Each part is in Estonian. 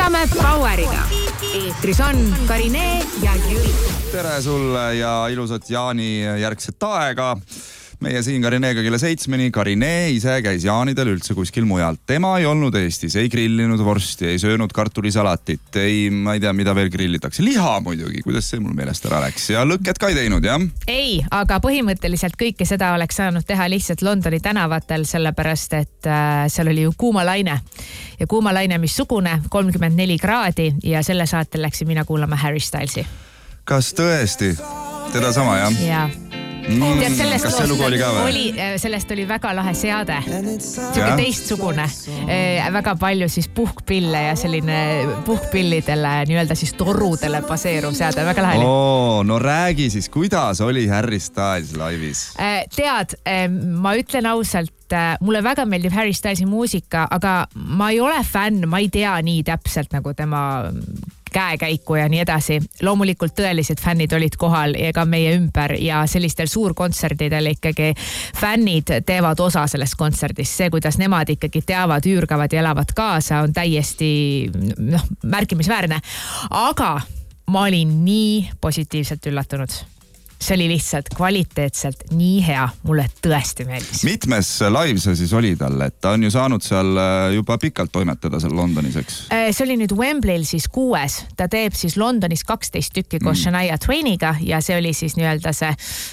Võtame Poweriga. Eetris on Karine ja Jüri. Tere sulle ja ilusat Jaani järgset aega. Meie siin Karineega kella 7. Karine ise käis Jaanidel üldse kuskil mujal. Tema ei olnud Eestis, ei grillinud vorsti, ei söönud kartulisalatit, ma ei tea, mida veel grillitakse. Liha muidugi, kuidas see mul meelest ära läks. Ja lõkket ka ei teinud, jah? Ei, aga põhimõtteliselt kõike seda oleks saanud teha lihtsalt Londoni tänavatel, sellepärast, et seal oli ju kuumalaine. Ja kuumalaine missugune, 34 kraadi ja selle saatel läksin mina kuulama Harry Stylesi. Kas tõesti? Teda sama, jah? Jaa. Kas see lugu oli ka või? Sellest oli väga lahe seade. Selline teistsugune. Väga palju siis puhkpille ja selline puhkpillidele, nii-öelda siis torudele baseeruv seade. Väga lahe. No räägi siis, kuidas oli Harry Styles laivis? Tead, ma ütlen ausalt, mulle väga meeldib Harry Stylesi muusika, aga ma ei ole fänn, ma ei tea nii täpselt nagu tema käekäiku ja nii edasi. Loomulikult tõelised fännid olid kohal ega meie ümber ja sellistel suurkontserdidel ikkagi fännid teevad osa sellest kontserdist. See, kuidas nemad ikkagi teavad, üürgavad ja elavad kaasa, on täiesti märkimisväärne. Aga ma olin nii positiivselt üllatunud. See oli lihtsalt kvaliteetselt nii hea. Mulle tõesti meeldis. Mitmes live see siis oli tal? Et ta on ju saanud seal juba pikalt toimetada seal Londonis, eks? See oli nüüd Wembley'l siis 6. Ta teeb siis Londonis 12 tükki koos Shania Twainiga ja see oli siis nii-öelda see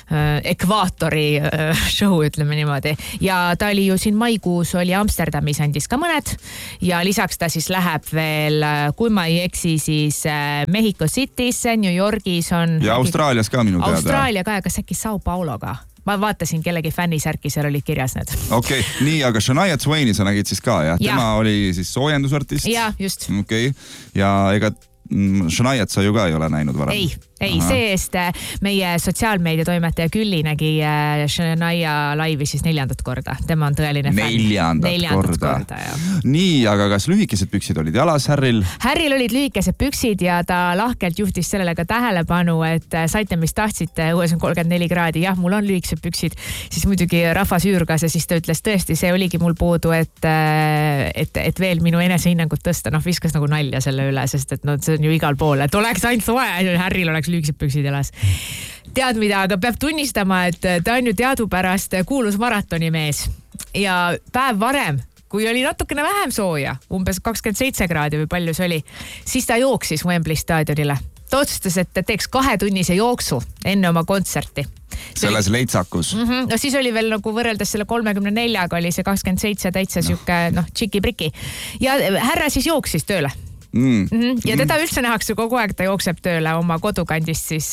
ekvaatori show, ütleme niimoodi. Ja ta oli ju siin maikuus, oli Amsterdamis, andis ka mõned ja lisaks ta siis läheb veel, kui ma ei eksi, siis Mexico City'sse, New Yorgis on... Ja Austraalias ka minu teada. Austraalia ka ja kas äkki Sao Pauloga? Ma vaatasin kellegi fännisärki, seal oli kirjas need. Okei, nii, aga Shania Twaini sa nägid siis ka, jah? Tema oli siis soojendusartist? Ja, just. Okei, ja ega Shaniat sa ju ka ei ole näinud varem? Ei, see-eest meie sotsiaalmeedia toimetaja Külli nägi Shania laivi siis 4. korda. Tema on tõeline fänn. 4. korda. Nii, aga kas lühikesed püksid olid jalas Harryl? Harryl olid lühikesed püksid ja ta lahkelt juhtis sellele ka tähelepanu, et saite, mis tahtsite, õues on 34 kraadi. Jah, mul on lühikesed püksid. Siis muidugi rahvas üürgas ja siis ta ütles tõesti, see oligi mul puudu, et veel minu enesehinnangut tõsta. Viskas nagu nalja selle üle, sest et see on ju igal pool, et oleks ainult soe, Harryl oleks lühikesed püksid jalas. Tead mida, aga peab tunnistama, et ta on ju teadupärast kuulus maratonimees ja päev varem, kui oli natukene vähem sooja, umbes 27 kraadi või palju see oli, siis ta jooksis Wembley staadionile. Ta otsustas, et teeks 2-tunnise jooksu enne oma kontserti. Selles leitsakus? No siis oli veel nagu võrreldes selle 34-ga oli see 27 täitsa siuke, tšiki-priki. Ja härra siis jooksis tööle. Ja teda üldse nähakse kogu aeg, ta jookseb tööle oma kodukandist siis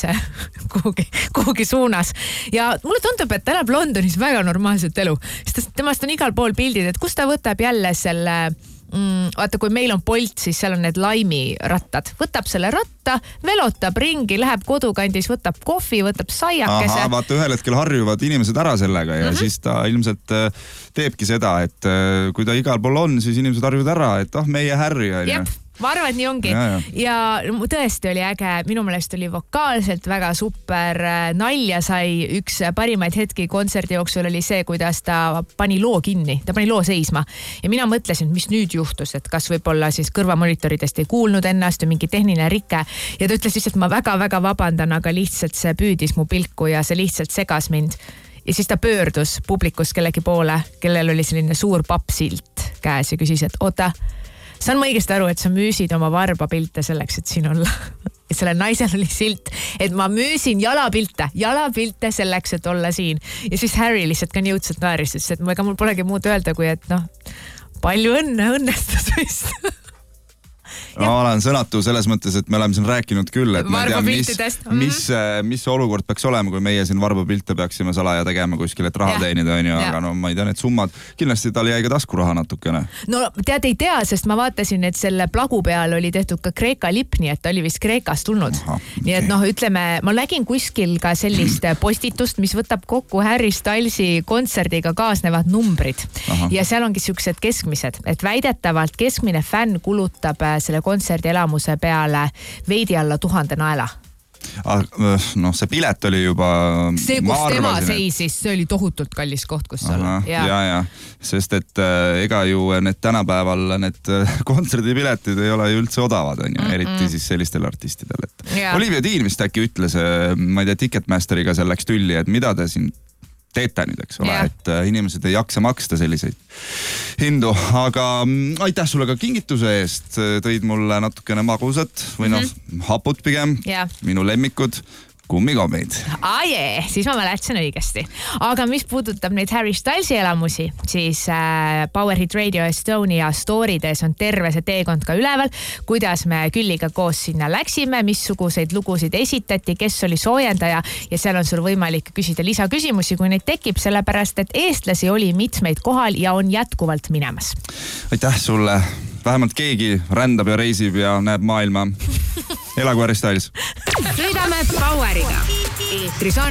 kuhugi suunas. Ja mulle tundub, et ta elab Londonis väga normaalset elu. Temast on igal pool pildid, et kus ta võtab jälle selle... vaata, kui meil on Bolt, siis seal on need Laimi rattad. Võtab selle ratta, velotab ringi, läheb kodukandis, võtab kohvi, võtab saiakese. Vaata, ühel hetkel harjuvad inimesed ära sellega ja siis ta ilmselt teebki seda, et kui ta igal pool on, siis inimesed harjuvad ära, et meie Harry on. Jep. Ma arvan, et nii ongi. Ja tõesti oli äge. Minu meelest oli vokaalselt väga super. Nalja sai üks parimaid hetki kontserdi jooksul oli see, kuidas ta pani loo kinni. Ta pani loo seisma. Ja mina mõtlesin, mis nüüd juhtus, et kas võib-olla siis kõrvamonitoridest ei kuulnud ennast või mingi tehniline rike. Ja ta ütles lihtsalt, ma väga-väga vabandan, aga lihtsalt see püüdis mu pilku ja see lihtsalt segas mind. Ja siis ta pöördus publikus kellegi poole, kellel oli selline suur pappsilt käes ja küsis, et oota, saan ma õigesti aru, et sa müüsid oma varbapilte selleks, et siin olla. Ja selle naisel oli silt, et ma müüsin jalapilte selleks, et olla siin. Ja siis Harry lihtsalt ka nii õudselt naeris, et ega mul polegi muud öelda, kui et palju õnnestus vist. Ma olen sõnatu selles mõttes, et me oleme siin rääkinud küll, et ma ei tea, mis olukord peaks olema, kui meie siin varbapilte peaksime salaja tegema kuskil, et raha teenida, aga ma ei tea, need summad, kindlasti tal jäi ka taskuraha natukene. No tead ei tea, sest ma vaatasin, et selle plagu peal oli tehtud ka Kreeka lipp, nii et ta oli vist Kreekast tulnud. Nii et ütleme, ma nägin kuskil ka sellist postitust, mis võtab kokku Harry Stylesi kontserdiga kaasnevad numbrid. Ja seal ongi siuksed keskmised, et väidetavalt keskmine fänn kulutab selle kontserdi elamuse peale veidi alla 1000 naela. see pilet oli juba... See, kus tema seisis, see oli tohutult kallis koht, kus olla. Ja. Sest et ega ju need tänapäeval need kontserdipiletid ei ole ju üldse odavad, on ju, eriti siis sellistel artistidel. Olivia Dean vist äkki ütles, ma ei tea, Ticketmasteriga seal läks tülli, et mida te siin teete nüüd, eks ole, et inimesed ei jaksa maksta selliseid hindu, aga aitäh sulle ka kingituse eest, tõid mulle natukene magusat või hapud pigem, minu lemmikud, kummikommid. Siis ma mäletasin õigesti. Aga mis puudutab neid Harry Stylesi elamusi, siis Powerhit Radio Estonia storydes on terve see teekond ka üleval, kuidas me Külliga koos sinna läksime, missuguseid lugusid esitati, kes oli soojendaja ja seal on sul võimalik küsida lisaküsimusi, kui neid tekib, sellepärast et eestlasi oli mitmeid kohal ja on jätkuvalt minemas. Aitäh sulle. Vähemalt keegi rändab ja reisib ja näeb maailma. Elagu Harry Styles. Sõidame Poweriga. Eetris on